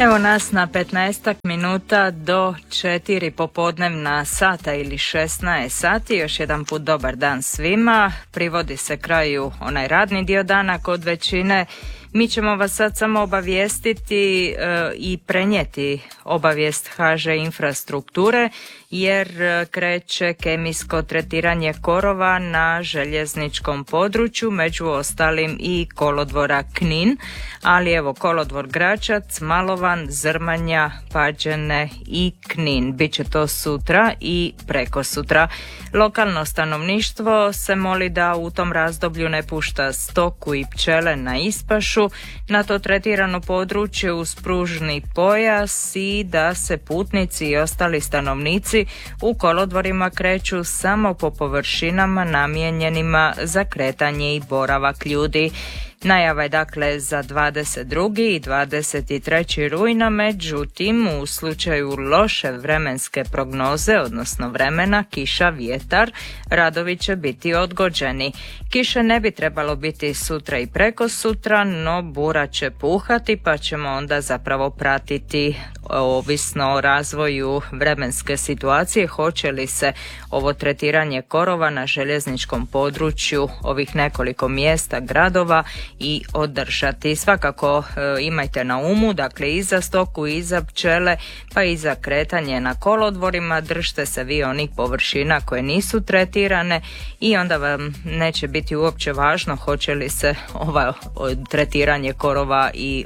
Evo nas na 15 minuta do 4 popodnevna sata ili 16 sati. Još jedan put dobar dan svima. Privodi se kraju onaj radni dio dana kod većine. Mi ćemo vas sad samo obavijestiti i prenijeti obavijest HŽ Infrastrukture jer kreće kemijsko tretiranje korova na željezničkom području, među ostalim i kolodvora Knin, ali evo kolodvor Gračac, Malovan, Zrmanja, Pađene i Knin. Biće to sutra i prekosutra. Lokalno stanovništvo se moli da u tom razdoblju ne pušta stoku i pčele na ispašu na to tretirano područje uz pružni pojas i da se putnici i ostali stanovnici u kolodvorima kreću samo po površinama namijenjenima za kretanje i boravak ljudi. Najava je dakle za 22. i 23. rujna, međutim u slučaju loše vremenske prognoze, odnosno vremena, kiša, vjetar, radovi će biti odgođeni. Kiše ne bi trebalo biti sutra i prekosutra, no bura će puhati pa ćemo onda zapravo pratiti ovisno o razvoju vremenske situacije hoće li se ovo tretiranje korova na željezničkom području ovih nekoliko mjesta, gradova i održati. Svakako imajte na umu, dakle i za stoku i za pčele pa i za kretanje na kolodvorima držite se vi onih površina koje nisu tretirane i onda vam neće biti uopće važno hoće li se ovo tretiranje korova i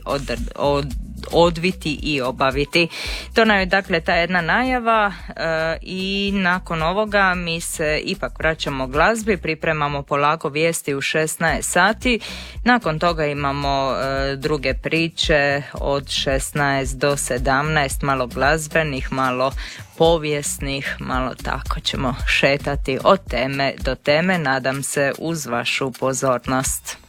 odviti i obaviti. To nam je dakle ta jedna najava i nakon ovoga mi se ipak vraćamo glazbi, pripremamo polako vijesti u 16 sati, nakon toga imamo druge priče od 16 do 17, malo glazbenih, malo povijesnih, malo tako ćemo šetati od teme do teme, nadam se uz vašu pozornost.